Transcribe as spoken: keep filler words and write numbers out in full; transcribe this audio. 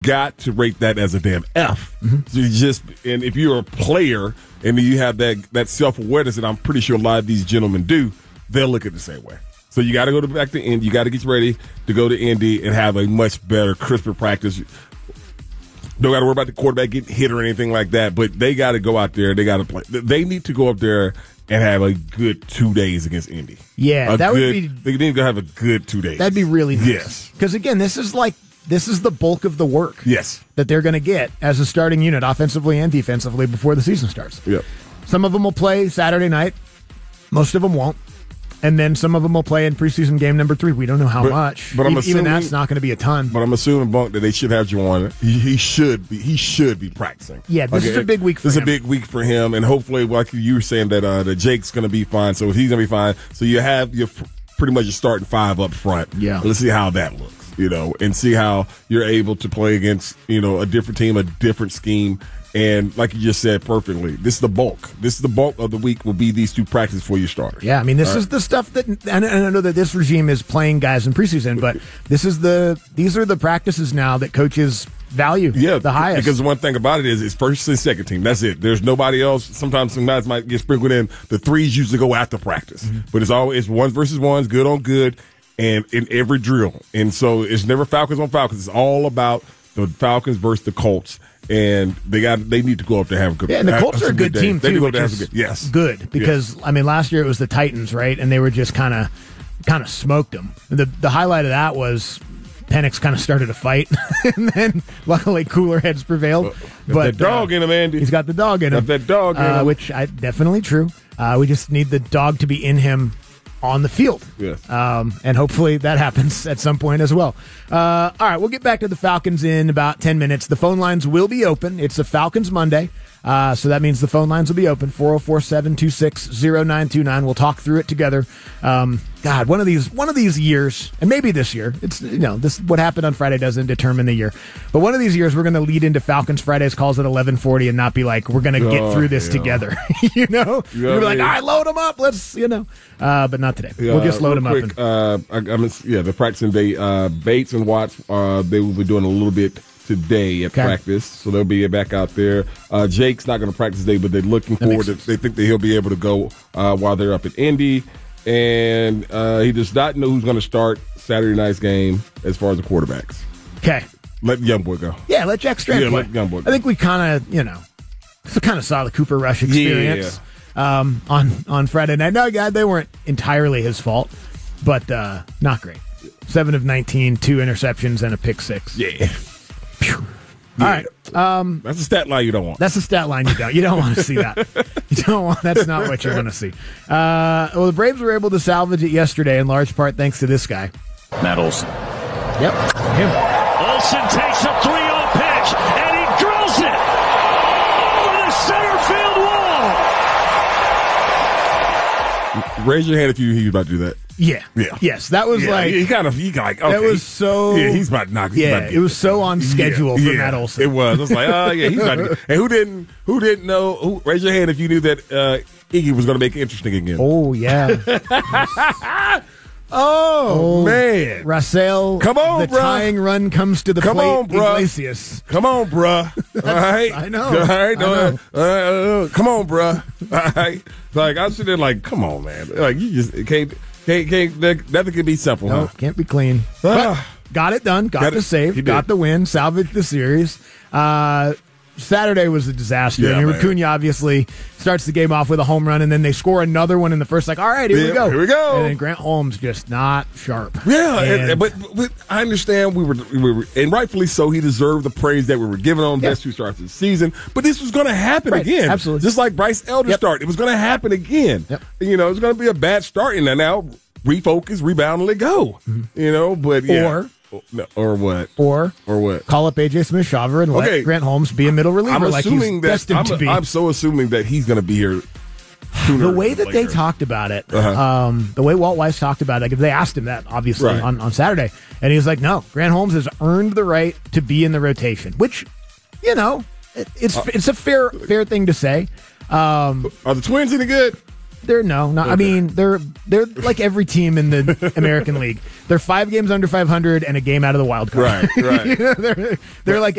got to rate that as a damn F. Mm-hmm. So you just and if you're a player and you have that that self awareness, and I'm pretty sure a lot of these gentlemen do, they'll look at it the same way. So you got to go to back to Indy. You got to get ready to go to Indy and have a much better, crisper practice. Don't got to worry about the quarterback getting hit or anything like that. But they got to go out there. They got to play. They need to go up there and have a good two days against Indy. Yeah, a that good, would be. They need to have a good two days. That'd be really nice. Yes, because again, this is like this is the bulk of the work. Yes, that they're going to get as a starting unit, offensively and defensively, before the season starts. Yep. Some of them will play Saturday night. Most of them won't. And then some of them will play in preseason game number three. We don't know how but, much. But I'm e- assuming, even that's not going to be a ton. But I'm assuming, Bunk, that they should have Juwan. He, he should be. He should be practicing. Yeah, this okay. is a big week for this him. This is a big week for him, and hopefully, like you were saying, that uh, that Jake's going to be fine. So he's going to be fine. So you have your pretty much your starting five up front. Yeah. Let's see how that looks, you know, and see how you're able to play against, you know, a different team, a different scheme. And like you just said perfectly, this is the bulk. This is the bulk of the week will be these two practices for your starters. Yeah, I mean, this All is right. the stuff that, and I know that this regime is playing guys in preseason, but this is the, these are the practices now that coaches value yeah, the highest. Because the one thing about it is it's first and second team. That's it. There's nobody else. Sometimes some guys might get sprinkled in. The threes usually go after practice. Mm-hmm. But it's always ones versus ones, good on good, and in every drill. And so it's never Falcons on Falcons. It's all about the Falcons versus the Colts. And they got they need to go up there and have a good. Yeah, and the Colts are a good, good team they too, which is good, yes. good because yes. I mean last year it was the Titans, right? And they were just kind of kind of smoked them. The the highlight of that was Penix kind of started a fight, and then luckily cooler heads prevailed. Got but that dog uh, in him, Andy. He's got the dog in him. Got that dog in uh, him, which I definitely true. Uh, we just need the dog to be in him on the field. Yes. Um, and hopefully that happens at some point as well. Uh, all right, we'll get back to the Falcons in about ten minutes. The phone lines will be open. It's a Falcons Monday, uh, so that means the phone lines will be open, four oh four, seven two six, oh nine two nine. We'll talk through it together. Um, God, one of these one of these years, and maybe this year, it's you know, this what happened on Friday doesn't determine the year. But one of these years we're going to lead into Falcons Fridays calls at eleven forty and not be like, we're going to get oh, through this yeah. together. you know? You We'll be like, all right, load them up. Let's, you know. Uh, but not today. Yeah, we'll just load them quick, up. And- uh, I, I mean, yeah, the practicing day, uh, Bates and Watts, uh, they will be doing a little bit today at okay. practice, so they'll be back out there. Uh, Jake's not going to practice today, but they're looking that forward to, they think that he'll be able to go uh, while they're up at Indy. And uh, he does not know who's going to start Saturday night's game as far as the quarterbacks. Okay. Let young boy go. Yeah, let Jack Strand yeah, play. Let young boy go. I think we kind of, you know, kind of saw the Cooper Rush experience yeah. um, on, on Friday night. No, God, they weren't entirely his fault, but uh, not great. Seven of nineteen, two interceptions, and a pick six. Yeah. Phew. All right. Um, that's a stat line you don't want. That's a stat line you don't. You don't want to see that. You don't want. That's not what you want to see. Uh, well, the Braves were able to salvage it yesterday in large part thanks to this guy, Matt Olson. Yep, him. Olson takes a three oh pitch and he drills it over the center field wall. Raise your hand if you he's about to do that. Yeah. Yeah. Yes, that was yeah, like he kind of he like okay. That was so yeah he's about to knock. Yeah, about to it was so on schedule yeah, for yeah, Matt Olson. It was. I was like, oh yeah, he's about to. And who didn't who didn't know? Who, raise your hand if you knew that uh, Iggy was going to make it interesting again. Oh yeah. oh, oh man, Rassel. Come on, the bro. tying run comes to the Come plate. on, bro. Iglesias. Come on, bruh. All right, I know. All right, I know. Uh, uh, uh, come on, bruh. All right, like I was sitting there, like, come on, man. Like you just can't, can't, can't. Nothing can be simple. No, huh? can't be clean. Ah. But got it done. Got, Got the it. save. He Got did. the win. Salvaged the series. Uh, Saturday was a disaster. Yeah, I mean, man. Acuna obviously starts the game off with a home run, and then they score another one in the first. Like, all right, here Yeah, we go. here we go. And then Grant Holmes just not sharp. Yeah, And- and, but, but I understand we were, we were, and rightfully so. He deserved the praise that we were giving on Yeah. best two starts of the season. But this was going to happen Right, again, absolutely. Just like Bryce Elder Yep. start, it was going to happen again. Yep. You know, it's going to be a bad start, and now refocus, rebound, and let go. You know, but yeah. Or- No, or what? Or Or what? call up A J Smith-Shawver and Okay. let Grant Holmes be a middle reliever I'm like he's assuming that destined I'm, to be. I'm so assuming that he's going to be here sooner. The way that than they later. talked about it, Uh-huh. um, the way Walt Weiss talked about it, like, they asked him that, obviously, Right. on, on Saturday, and he was like, no, Grant Holmes has earned the right to be in the rotation, which, you know, it, it's Uh, it's a fair fair thing to say. Um, Are the Twins any good? They're no, not. Okay. I mean, they're they're like every team in the American League. They're five games under five hundred and a game out of the wild card. Right, right. they're they're like